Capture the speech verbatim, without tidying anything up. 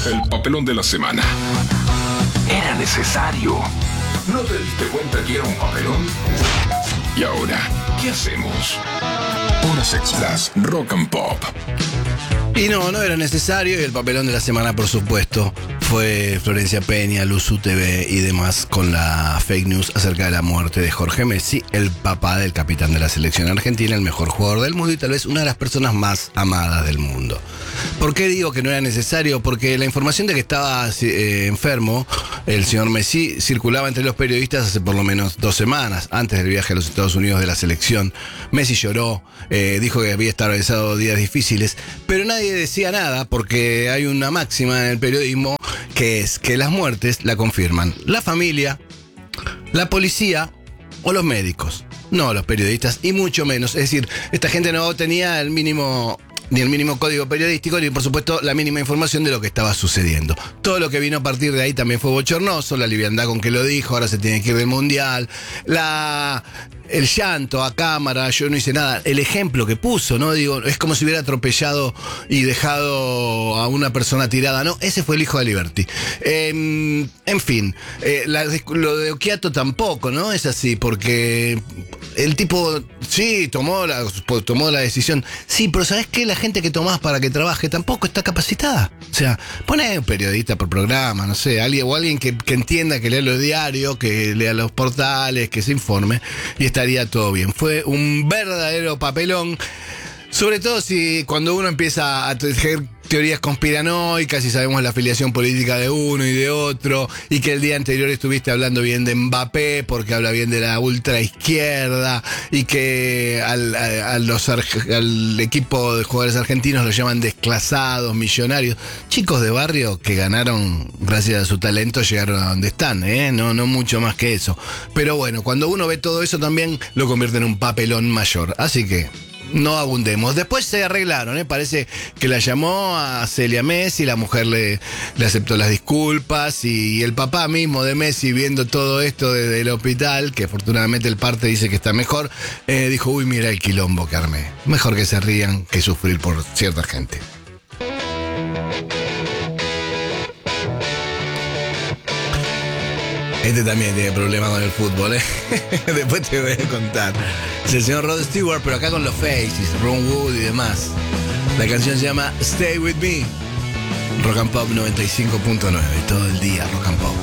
El papelón de la semana. Era necesario. ¿No te diste cuenta que era un papelón? Y ahora, ¿qué hacemos? Horas extras, Rock and Pop. Y no, no era necesario, y el papelón de la semana, por supuesto, fue Florencia Peña, Luz U T V y demás con la fake news acerca de la muerte de Jorge Messi, el papá del capitán de la selección argentina, el mejor jugador del mundo y tal vez una de las personas más amadas del mundo. ¿Por qué digo que no era necesario? Porque la información de que estaba eh, enfermo el señor Messi circulaba entre los periodistas hace por lo menos dos semanas, antes del viaje a los Estados Unidos de la selección. Messi lloró, eh, dijo que había atravesado días difíciles, pero nadie decía nada porque hay una máxima en el periodismo que es que las muertes la confirman la familia, la policía o los médicos, no los periodistas, y mucho menos. Es decir, esta gente no tenía el mínimo... ni el mínimo código periodístico, ni por supuesto la mínima información de lo que estaba sucediendo. Todo lo que vino a partir de ahí también fue bochornoso, la liviandad con que lo dijo, ahora se tiene que ir del mundial, la... el llanto a cámara, yo no hice nada, el ejemplo que puso, ¿no? Digo, es como si hubiera atropellado y dejado a una persona tirada, ¿no? Ese fue el hijo de Liberty. Eh, en fin, eh, la, lo de Occhiato tampoco, ¿no? Es así, porque el tipo, sí, tomó la, tomó la decisión, sí, pero ¿sabes qué? La gente que tomás para que trabaje tampoco está capacitada. O sea, pone un periodista por programa, no sé, alguien o alguien que, que entienda, que lea los diarios, que lea los portales, que se informe, y estaría todo bien. Fue un verdadero papelón, sobre todo si cuando uno empieza a tejer teorías conspiranoicas y sabemos la afiliación política de uno y de otro, y que el día anterior estuviste hablando bien de Mbappé porque habla bien de la ultraizquierda, y que al, a, a los, al equipo de jugadores argentinos lo llaman desclasados, millonarios, chicos de barrio que ganaron gracias a su talento, llegaron a donde están, ¿eh? no, no mucho más que eso. Pero bueno, cuando uno ve todo eso también lo convierte en un papelón mayor, así que no abundemos. Después se arreglaron, ¿eh? Parece que la llamó a Celia Messi, la mujer le, le aceptó las disculpas, y el papá mismo de Messi, viendo todo esto desde el hospital, que afortunadamente el parte dice que está mejor, eh, dijo, uy, mira el quilombo que armé. Mejor que se rían que sufrir por cierta gente. Este también tiene problemas con el fútbol, ¿eh? Después te voy a contar. Es el señor Rod Stewart, pero acá con los Faces, Ron Wood y demás. La canción se llama Stay With Me. Rock and Pop noventa y cinco punto nueve. Todo el día Rock and Pop.